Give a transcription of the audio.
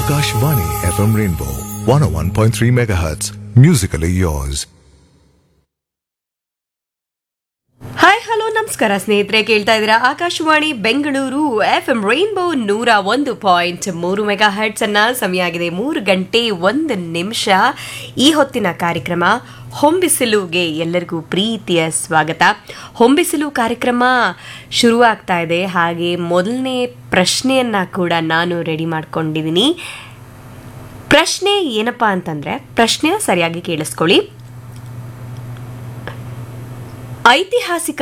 Akashvani FM Rainbow 101.3 MHz. Musically yours. Hi hello ನಮಸ್ಕಾರ ಸ್ನೇಹಿತರೆ, ಕೇಳ್ತಾ ಇದ್ದೀರಾ Akashvani Bengaluru FM rainbow 101.3 mega hertz ಅನ್ನ. ಸಮಯ ಆಗಿದೆ 3:01. ಈ ಹೊತ್ತಿನ ಕಾರ್ಯಕ್ರಮ ಹೊಂಬಿಸಿಲುಗೆ ಎಲ್ಲರಿಗೂ ಪ್ರೀತಿಯ ಸ್ವಾಗತ. ಹೊಂಬಿಸಿಲು ಕಾರ್ಯಕ್ರಮ ಶುರುವಾಗ್ತಾ ಇದೆ. ಹಾಗೆ ಮೊದಲನೇ ಪ್ರಶ್ನೆಯನ್ನ ಕೂಡ ನಾನು ರೆಡಿ ಮಾಡ್ಕೊಂಡಿದ್ದೀನಿ. ಪ್ರಶ್ನೆ ಏನಪ್ಪಾ ಅಂತಂದ್ರೆ, ಪ್ರಶ್ನೆಯ ಸರಿಯಾಗಿ ಕೇಳಿಸ್ಕೊಳ್ಳಿ. ಐತಿಹಾಸಿಕ